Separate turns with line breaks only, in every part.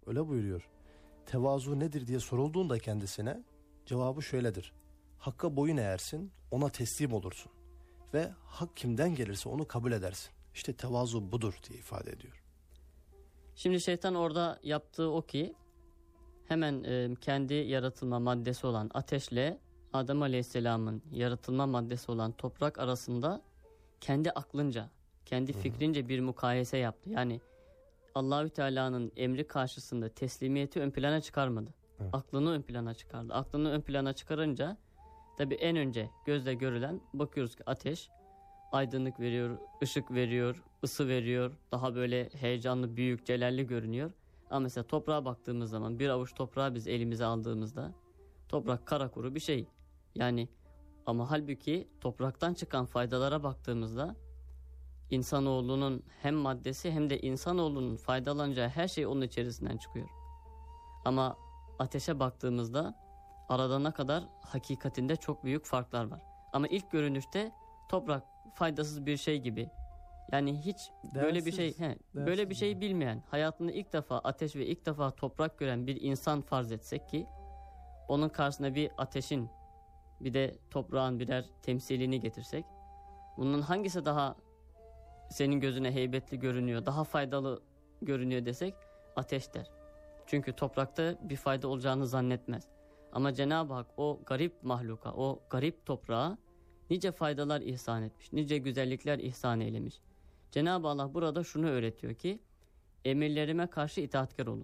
öyle buyuruyor. Tevazu nedir diye sorulduğunda kendisine cevabı şöyledir. Hakka boyun eğersin, ona teslim olursun ve hak kimden gelirse onu kabul edersin. İşte tevazu budur diye ifade ediyor.
Şimdi şeytan orada yaptığı o ki hemen kendi yaratılma maddesi olan ateşle Adem Aleyhisselam'ın yaratılma maddesi olan toprak arasında kendi aklınca, kendi fikrince bir mukayese yaptı. Yani Allahü Teala'nın emri karşısında teslimiyeti ön plana çıkarmadı. Evet. Aklını ön plana çıkardı. Aklını ön plana çıkarınca tabii en önce gözle görülen, bakıyoruz ki ateş aydınlık veriyor, ışık veriyor, ısı veriyor. Daha böyle heyecanlı, büyük, celalli görünüyor. Ama mesela toprağa baktığımız zaman bir avuç toprağı biz elimize aldığımızda toprak kara kuru bir şey. Yani ama halbuki topraktan çıkan faydalara baktığımızda insanoğlunun hem maddesi hem de insanoğlunun faydalanacağı her şey onun içerisinden çıkıyor. Ama ateşe baktığımızda arada ne kadar hakikatinde çok büyük farklar var. Ama ilk görünüşte toprak faydasız bir şey gibi. Yani hiç böyle bir şey böyle bir şey bilmeyen, hayatında ilk defa ateş ve ilk defa toprak gören bir insan farz etsek ki onun karşısına bir ateşin bir de toprağın birer temsilini getirsek, bunun hangisi daha senin gözüne heybetli görünüyor, daha faydalı görünüyor desek ateş der. Çünkü toprakta bir fayda olacağını zannetmez. Ama Cenab-ı Hak o garip mahluka, o garip toprağa nice faydalar ihsan etmiş, nice güzellikler ihsan eylemiş. Cenab-ı Allah burada şunu öğretiyor ki emirlerime karşı itaatkar olun.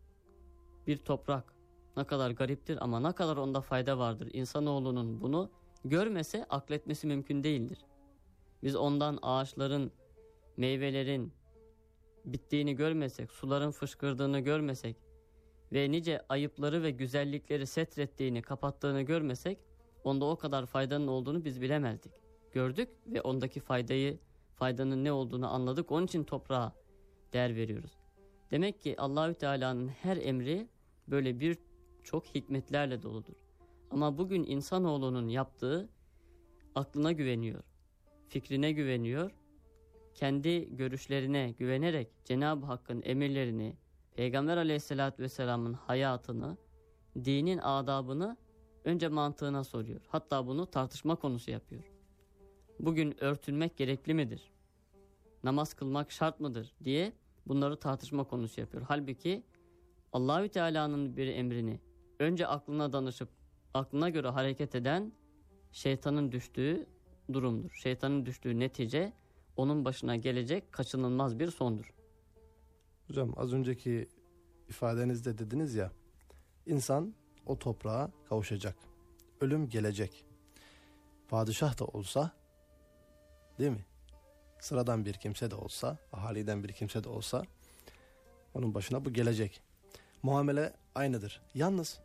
Bir toprak ne kadar gariptir ama ne kadar onda fayda vardır. İnsanoğlunun bunu görmese akletmesi mümkün değildir. Biz ondan ağaçların, meyvelerin bittiğini görmesek, suların fışkırdığını görmesek ve nice ayıpları ve güzellikleri setrettiğini, kapattığını görmesek onda o kadar faydanın olduğunu biz bilemezdik. Gördük ve ondaki faydanın ne olduğunu anladık. Onun için toprağa değer veriyoruz. Demek ki Allahü Teala'nın her emri böyle birçok hikmetlerle doludur. Ama bugün insanoğlunun yaptığı aklına güveniyor, fikrine güveniyor, kendi görüşlerine güvenerek Cenab-ı Hakk'ın emirlerini, Peygamber Aleyhisselatü Vesselam'ın hayatını, dinin adabını önce mantığına soruyor. Hatta bunu tartışma konusu yapıyor. Bugün örtünmek gerekli midir? Namaz kılmak şart mıdır diye bunları tartışma konusu yapıyor. Halbuki Allahü Teala'nın bir emrini önce aklına danışıp aklına göre hareket eden şeytanın düştüğü durumdur. Şeytanın düştüğü netice onun başına gelecek kaçınılmaz bir sondur.
Hocam az önceki ifadenizde dediniz ya, insan o toprağa kavuşacak. Ölüm gelecek. Padişah da olsa, değil mi? Sıradan bir kimse de olsa, ahaliden bir kimse de olsa onun başına bu gelecek. Muamele aynıdır. Yalnız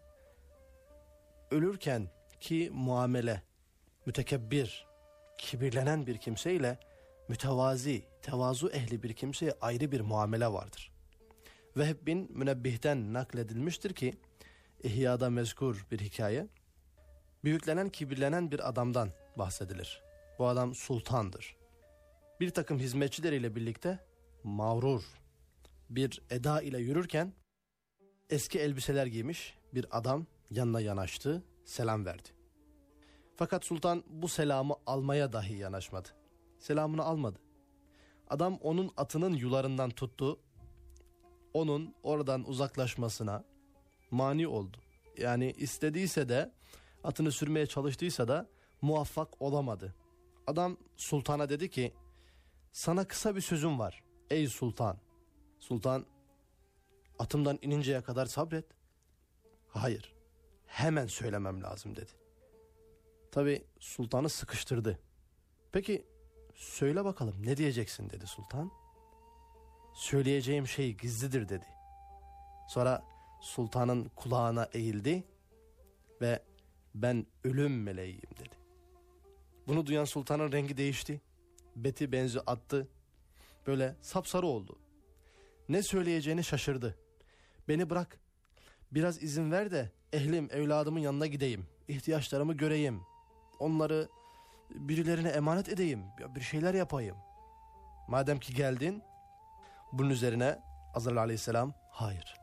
ölürken ki muamele mütekebbir, kibirlenen bir kimseyle mütevazi, tevazu ehli bir kimseye ayrı bir muamele vardır. Vehb bin Münebbih'ten nakledilmiştir ki İhya'da mezkur bir hikaye. Büyüklenen, kibirlenen bir adamdan bahsedilir. Bu adam sultandır. Bir takım hizmetçileriyle birlikte mağrur bir eda ile yürürken eski elbiseler giymiş bir adam yanına yanaştı, selam verdi. Fakat sultan bu selamı almaya dahi yanaşmadı. Selamını almadı. Adam onun atının yularından tuttu. Onun oradan uzaklaşmasına mani oldu. Yani istediyse de, atını sürmeye çalıştıysa da muvaffak olamadı. Adam sultana dedi ki, sana kısa bir sözüm var ey sultan. Sultan, atımdan ininceye kadar sabret. Hayır, hemen söylemem lazım dedi. Tabi sultanı sıkıştırdı. Peki söyle bakalım ne diyeceksin dedi sultan. Söyleyeceğim şey gizlidir dedi. Sonra sultanın kulağına eğildi ve ben ölüm meleğiyim dedi. Bunu duyan sultanın rengi değişti. Beti benzi attı. Böyle sapsarı oldu. Ne söyleyeceğini şaşırdı. Beni bırak. Biraz izin ver de ehlim, evladımın yanına gideyim. İhtiyaçlarımı göreyim. Onları birilerine emanet edeyim. Bir şeyler yapayım. Madem ki geldin. Bunun üzerine Azrail aleyhisselam hayır.